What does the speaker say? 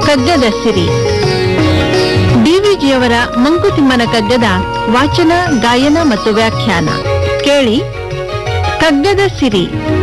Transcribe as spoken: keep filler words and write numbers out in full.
ಕಗ್ಗದ ಸಿರಿ. ಡಿವಿಜಿಯವರ ಮಂಕುತಿಮ್ಮನ ಕಗ್ಗದ ವಾಚನ, ಗಾಯನ ಮತ್ತು ವ್ಯಾಖ್ಯಾನ ಕೇಳಿ. ಕಗ್ಗದ ಸಿರಿ